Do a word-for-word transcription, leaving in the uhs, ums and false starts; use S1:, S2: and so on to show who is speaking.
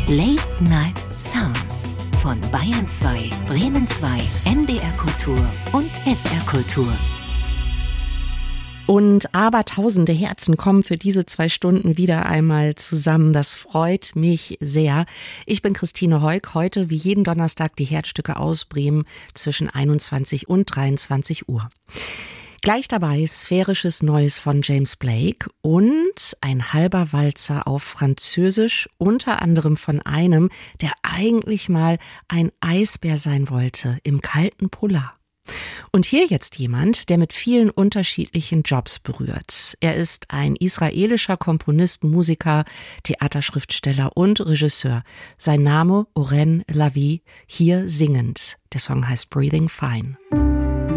S1: Late Night Sounds von Bayern zwei, Bremen zwei, N D R Kultur und S R Kultur.
S2: Und abertausende Herzen kommen für diese zwei Stunden wieder einmal zusammen. Das freut mich sehr. Ich bin Christine Heuk. Heute wie jeden Donnerstag die Herzstücke aus Bremen zwischen einundzwanzig und dreiundzwanzig Uhr. Gleich dabei sphärisches Neues von James Blake und ein halber Walzer auf Französisch, unter anderem von einem, der eigentlich mal ein Eisbär sein wollte im kalten Polar. Und hier jetzt jemand, der mit vielen unterschiedlichen Jobs berührt. Er ist ein israelischer Komponist, Musiker, Theaterschriftsteller und Regisseur. Sein Name Oren Lavie, hier singend. Der Song heißt Breathing Fine.